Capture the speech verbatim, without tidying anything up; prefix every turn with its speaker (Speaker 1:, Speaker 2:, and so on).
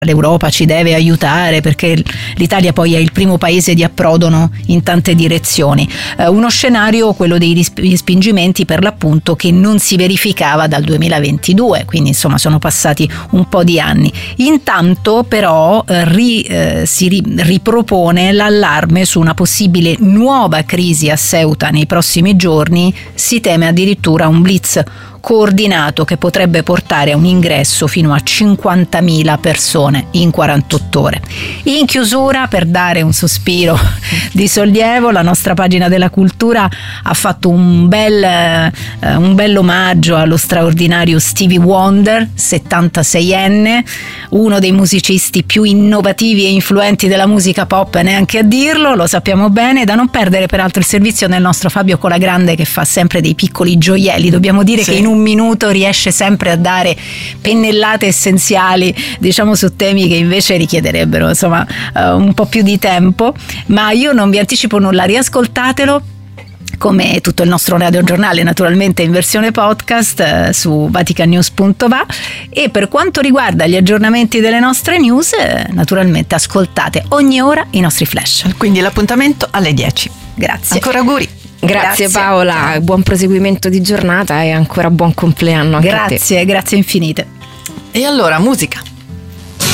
Speaker 1: l'Europa ci deve aiutare perché l'Italia poi è il primo paese di approdo, no, in tante direzioni. Eh, uno scenario, quello dei respingimenti, per l'appunto, che non si verificava dal duemilaventidue, quindi insomma sono passati un po' di anni. Intanto però eh, ri, eh, si ri, ripropone l'allarme su una possibile nuova crisi a Ceuta nei prossimi giorni. Si teme addirittura un blitz coordinato che potrebbe portare a un ingresso fino a cinquantamila persone in quarantotto ore. In chiusura, per dare un sospiro di sollievo, la nostra pagina della cultura ha fatto un bel, eh, un bel omaggio allo straordinario Stevie Wonder, settantaseienne, uno dei musicisti più innovativi e influenti della musica pop, neanche a dirlo, lo sappiamo bene. Da non perdere peraltro il servizio del nostro Fabio Colagrande, che fa sempre dei piccoli gioielli. Dobbiamo dire sì, che in un minuto riesce sempre a dare pennellate essenziali, diciamo, su temi che invece richiederebbero insomma uh, un po' più di tempo. Ma io non vi anticipo nulla, riascoltatelo come tutto il nostro radiogiornale, naturalmente in versione podcast eh, su vatican news punto va. E per quanto riguarda gli aggiornamenti delle nostre news, eh, naturalmente ascoltate ogni ora i nostri flash.
Speaker 2: Quindi l'appuntamento alle dieci.
Speaker 1: Grazie.
Speaker 2: Ancora auguri.
Speaker 3: Grazie, grazie Paola, buon proseguimento di giornata e ancora buon compleanno anche
Speaker 1: grazie, a te. Grazie infinite.
Speaker 2: E allora musica.